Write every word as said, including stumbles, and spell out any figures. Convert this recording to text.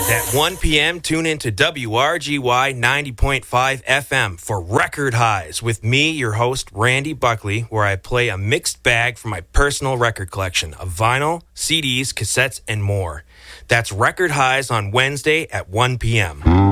And at one p.m., tune in to W R G Y ninety point five F M for Record Highs with me, your host, Randy Buckley, where I play a mixed bag from my personal record collection of vinyl, C Ds, cassettes, and more. That's Record Highs on Wednesday at one p.m.